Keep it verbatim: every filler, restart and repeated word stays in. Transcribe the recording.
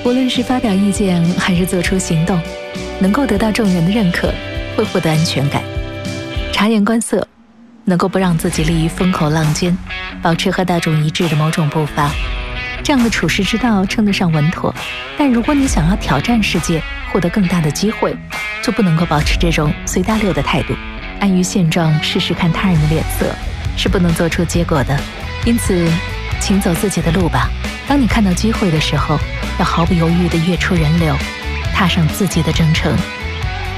无论是发表意见还是做出行动，能够得到众人的认可，会获得安全感。察言观色，能够不让自己立于风口浪尖，保持和大众一致的某种步伐。这样的处世之道称得上稳妥。但如果你想要挑战世界，获得更大的机会，就不能够保持这种随大流的态度。安于现状，试试看他人的脸色，是不能做出结果的。因此，请走自己的路吧。当你看到机会的时候，要毫不犹豫地跃出人流，踏上自己的征程。